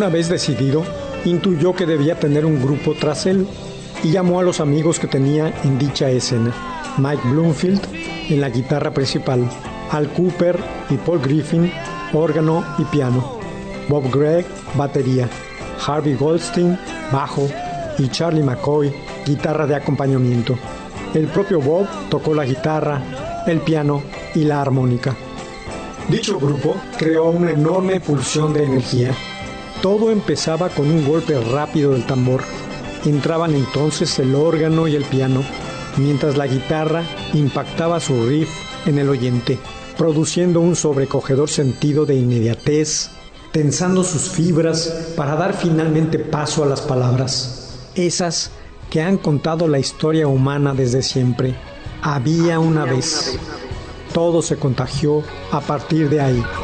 Una vez decidido, intuyó que debía tener un grupo tras él y llamó a los amigos que tenía en dicha escena. Mike Bloomfield en la guitarra principal, Al Kooper y Paul Griffin, órgano y piano, Bob Gregg, batería, Harvey Goldstein, bajo y Charlie McCoy, guitarra de acompañamiento. El propio Bob tocó la guitarra, el piano y la armónica. Dicho grupo creó una enorme pulsión de energía. Todo empezaba con un golpe rápido del tambor. Entraban entonces el órgano y el piano, mientras la guitarra impactaba su riff en el oyente, produciendo un sobrecogedor sentido de inmediatez, tensando sus fibras para dar finalmente paso a las palabras, esas que han contado la historia humana desde siempre. Había una vez. Todo se contagió a partir de ahí.